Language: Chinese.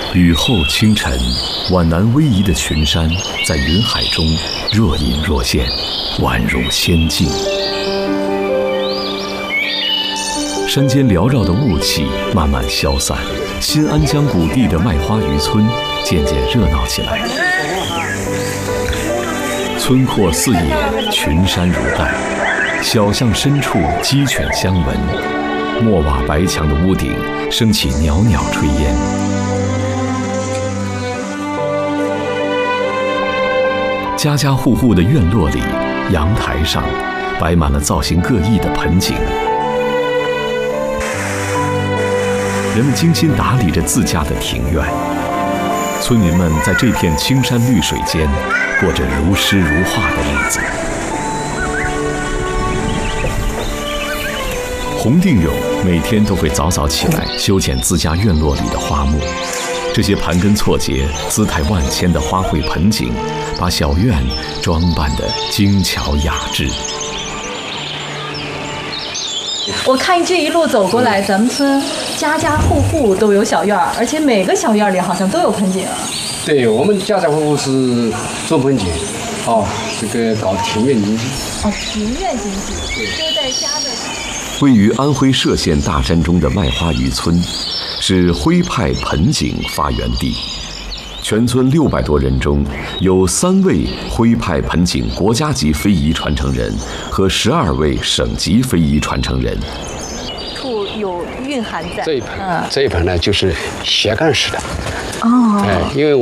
雨后清晨，皖南逶迤的群山在云海中若隐若现，宛如仙境。山间缭绕的雾气慢慢消散，新安江谷地的麦花渔村渐渐热闹起来。村廓四野，群山如黛，小巷深处鸡犬相闻，墨瓦白墙的屋顶升起袅袅炊烟。家家户户的院落里，阳台上摆满了造型各异的盆景，人们精心打理着自家的庭院。村民们在这片青山绿水间过着如诗如画的日子。洪定勇每天都会早早起来修剪自家院落里的花木，这些盘根错节、姿态万千的花卉盆景，把小院装扮得精巧雅致。 我看这一路走过来，咱们村家家户户都有小院儿，而且每个小院里好像都有盆景。 对，我们家家户户是做盆景，这个搞庭院经济。 庭院经济，就是在家的。 位于安徽歙县大山中的麦花渔村，是徽派盆景发源地。全村600多人中，有3位徽派盆景国家级非遗传承人和12位省级非遗传承人。 处有蕴含在这一盆呢，就是斜杠式的。 哦， 因为